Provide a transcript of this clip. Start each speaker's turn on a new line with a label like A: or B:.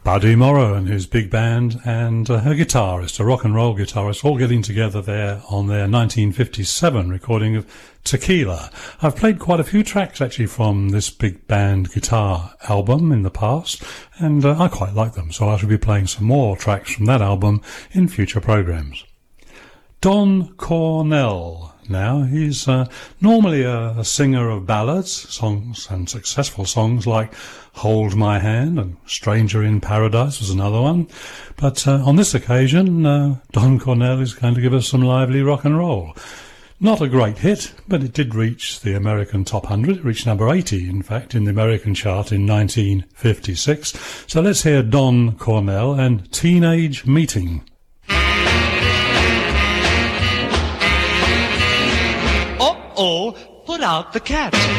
A: Buddy Morrow and his big band and a guitarist, a rock and roll guitarist, all getting together there on their 1957 recording of Tequila. I've played quite a few tracks actually from this big band guitar album in the past, and I quite like them, so I shall be playing some more tracks from that album in future programs. Don Cornell. Now, he's normally a singer of ballads, songs and successful songs like Hold My Hand and Stranger in Paradise was another one. But on this occasion, Don Cornell is going to give us some lively rock and roll. Not a great hit, but it did reach the American Top 100. It reached number 80, in fact, in the American chart in 1956. So let's hear Don Cornell and Teenage Meeting.
B: Oh, put out the cat.